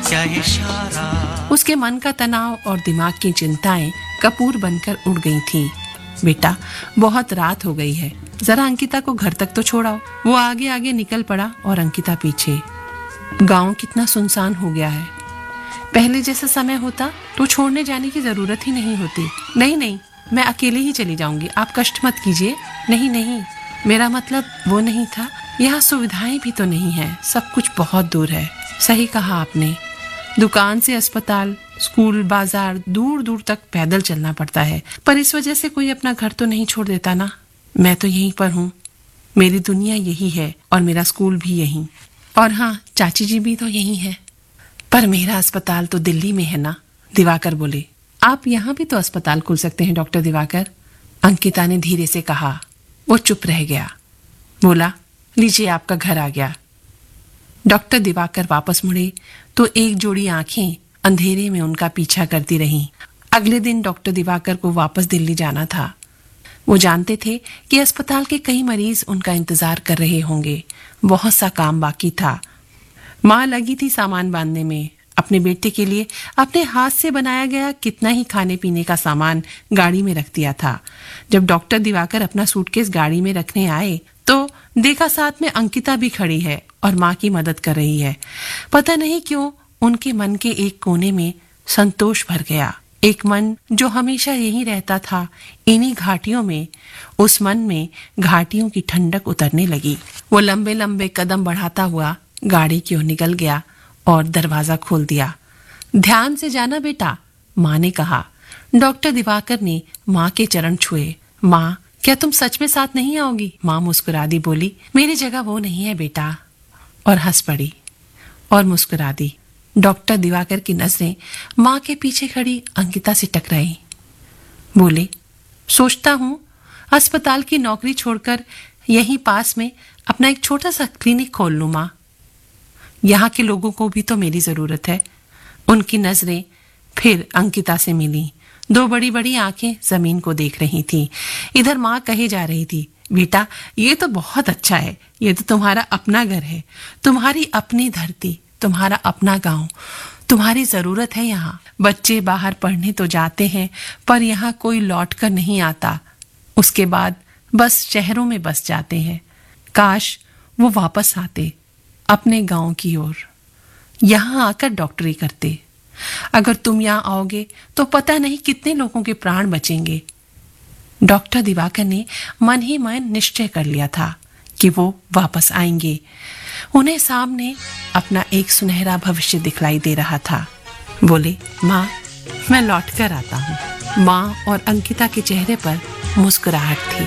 क्या इशारा। उसके मन का तनाव और दिमाग की चिंताएं कपूर बनकर उड़ गई थीं। बेटा, बहुत रात हो गई है, जरा अंकिता को घर तक तो छोड़ाओ। वो आगे आगे निकल पड़ा और अंकिता पीछे। गांव कितना सुनसान हो गया है। पहले जैसा समय होता तो छोड़ने जाने की जरूरत ही नहीं होती। नहीं नहीं, मैं अकेले ही चली जाऊंगी, आप कष्ट मत कीजिए। नहीं नहीं, मेरा मतलब वो नहीं था। यहाँ सुविधाएं भी तो नहीं है, सब कुछ बहुत दूर है। सही कहा आपने, दुकान से अस्पताल, स्कूल, बाजार दूर दूर तक पैदल चलना पड़ता है। पर इस वजह से कोई अपना घर तो नहीं छोड़ देता ना। मैं तो यहीं पर हूँ, मेरी दुनिया यही है और मेरा स्कूल भी यहीं। और हाँ, चाची जी भी तो यहीं है। पर मेरा अस्पताल तो दिल्ली में है ना, दिवाकर बोले। आप यहाँ भी तो अस्पताल खोल सकते हैं डॉक्टर दिवाकर, अंकिता ने धीरे से कहा। वो चुप रह गया। बोला, लीजिए आपका घर आ गया। डॉक्टर दिवाकर वापस मुड़े तो एक जोड़ी आंखें अंधेरे में उनका पीछा करती रहीं। अगले दिन डॉक्टर दिवाकर को वापस दिल्ली जाना था। वो जानते थे कि अस्पताल के कई मरीज उनका इंतजार कर रहे होंगे। बहुत सा काम बाकी था। माँ लगी थी सामान बांधने में। अपने बेटे के लिए अपने हाथ से बनाया गया कितना ही खाने पीने का सामान गाड़ी में रख दिया था। जब डॉक्टर दिवाकर अपना सूटकेस गाड़ी में रखने आए तो देखा साथ में अंकिता भी खड़ी है और माँ की मदद कर रही है। पता नहीं क्यों उनके मन के एक कोने में संतोष भर गया। एक मन जो हमेशा यहीं रहता था, इन्हीं घाटियों में। उस मन में घाटियों की ठंडक उतरने लगी। वो लंबे लंबे कदम बढ़ाता हुआ गाड़ी की ओर निकल गया और दरवाजा खोल दिया। ध्यान से जाना बेटा, माँ ने कहा। डॉक्टर दिवाकर ने माँ के चरण छुए। माँ, क्या तुम सच में साथ नहीं आओगी? माँ मुस्कुरा दी, बोली, मेरी जगह वो नहीं है बेटा, और हंस पड़ी और मुस्कुरा दी। डॉक्टर दिवाकर की नजरें माँ के पीछे खड़ी अंकिता से टकराई। बोले, सोचता हूँ अस्पताल की नौकरी छोड़कर यहीं पास में अपना एक छोटा सा क्लिनिक खोल लूं माँ। यहाँ के लोगों को भी तो मेरी जरूरत है। उनकी नजरें फिर अंकिता से मिली। दो बड़ी बड़ी आंखें जमीन को देख रही थी। इधर माँ कहे जा रही थी, बेटा ये तो बहुत अच्छा है, ये तो तुम्हारा अपना घर है, तुम्हारी अपनी धरती, तुम्हारा अपना गांव, तुम्हारी जरूरत है यहाँ। बच्चे बाहर पढ़ने तो जाते हैं पर यहाँ कोई लौट कर नहीं आता। उसके बाद बस शहरों में बस जाते हैं। काश वो वापस आते अपने गांव की ओर, यहाँ आकर डॉक्टरी करते। अगर तुम यहाँ आओगे तो पता नहीं कितने लोगों के प्राण बचेंगे। डॉक्टर दिवाकर ने मन ही मन निश्चय कर लिया था कि वो वापस आएंगे। उन्हें सामने अपना एक सुनहरा भविष्य दिखलाई दे रहा था। बोले, माँ मैं लौट कर आता हूँ। माँ और अंकिता के चेहरे पर मुस्कुराहट थी।